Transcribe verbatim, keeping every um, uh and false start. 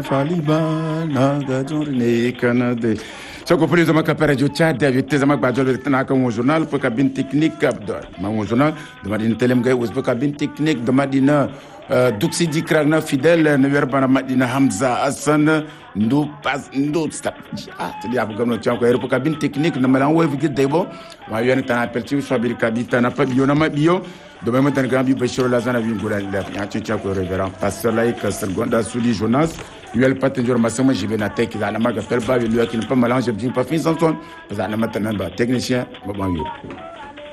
faliba naga journée canadé. Ce que pour les hommes qui appellent Radio Tchad, avec tes amis qui ont un journal, pour cabine technique, un journal, de Madine Telemgay, ou pour cabine technique, de Madine Duxidi Kragna fidèle, ne verra pas Madine Hamza Hassan, nous pas, nous stop. Ah, c'est-à-dire que nous avons pour cabine technique, nous avons un web d'ebo, on a eu un appel, tu sois bien cabine, n'a pas bio, n'a pas bio. De même, un grand bio sur la zone à Vingoula, il y a un tchèque révérend, pasteur laïque, seconda Souli Jonas. Il y a le patron Massama Jibenate qui a la marque Pelba, lui qui n'a pas mélange, je ne dis pas fin sans son, parce que maintenant, technicien, bon,